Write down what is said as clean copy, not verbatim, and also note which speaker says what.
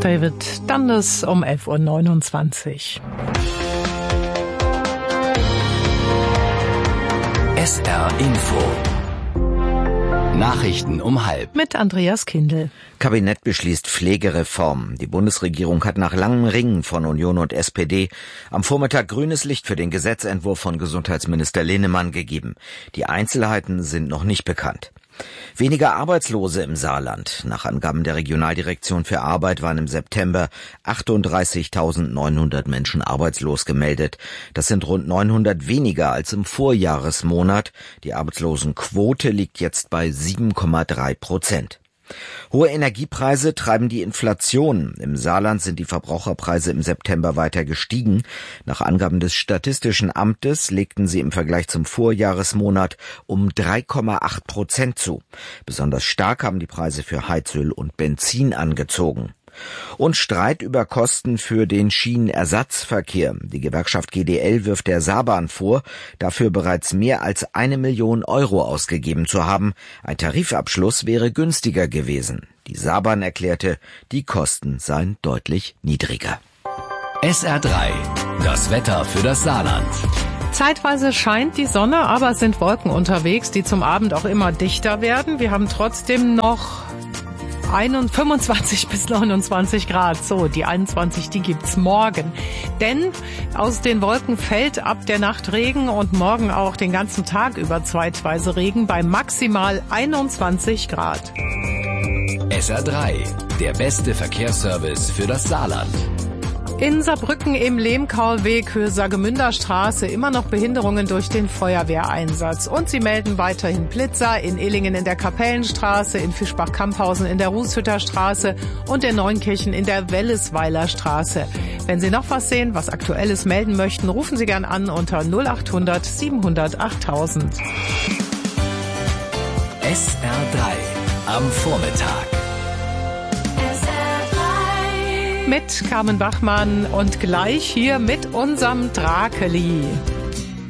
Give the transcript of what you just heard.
Speaker 1: David Dundas um 11.29 Uhr.
Speaker 2: SR Info. Nachrichten um 12:30.
Speaker 1: Mit Andreas Kindl.
Speaker 3: Kabinett beschließt Pflegereform. Die Bundesregierung hat nach langem Ringen von Union und SPD am Vormittag grünes Licht für den Gesetzentwurf von Gesundheitsminister Linnemann gegeben. Die Einzelheiten sind noch nicht bekannt. Weniger Arbeitslose im Saarland. Nach Angaben der Regionaldirektion für Arbeit waren im September 38.900 Menschen arbeitslos gemeldet. Das sind rund 900 weniger als im Vorjahresmonat. Die Arbeitslosenquote liegt jetzt bei 7,3%. Hohe Energiepreise treiben die Inflation. Im Saarland sind die Verbraucherpreise im September weiter gestiegen. Nach Angaben des Statistischen Amtes legten sie im Vergleich zum Vorjahresmonat um 3,8% zu. Besonders stark haben die Preise für Heizöl und Benzin angezogen. Und Streit über Kosten für den Schienenersatzverkehr. Die Gewerkschaft GDL wirft der Saarbahn vor, dafür bereits mehr als 1 Million Euro ausgegeben zu haben. Ein Tarifabschluss wäre günstiger gewesen. Die Saarbahn erklärte, die Kosten seien deutlich niedriger.
Speaker 2: SR3, das Wetter für das Saarland.
Speaker 1: Zeitweise scheint die Sonne, aber es sind Wolken unterwegs, die zum Abend auch immer dichter werden. Wir haben trotzdem noch 25 bis 29 Grad. So, die 21, die gibt's morgen. Denn aus den Wolken fällt ab der Nacht Regen und morgen auch den ganzen Tag über zeitweise Regen bei maximal 21 Grad.
Speaker 2: SR3, der beste Verkehrsservice für das Saarland.
Speaker 1: In Saarbrücken im Lehmkaulweg, Höhe Saargemünder Straße, immer noch Behinderungen durch den Feuerwehreinsatz. Und sie melden weiterhin Blitzer in Illingen in der Kapellenstraße, in Fischbach-Kamphausen in der Rußhütter Straße und in Neunkirchen in der Wellesweiler Straße. Wenn Sie noch was sehen, was Aktuelles melden möchten, rufen Sie gern an unter 0800 700 8000.
Speaker 2: SR3 am Vormittag.
Speaker 1: Mit Carmen Bachmann und gleich hier mit unserem Drakeli.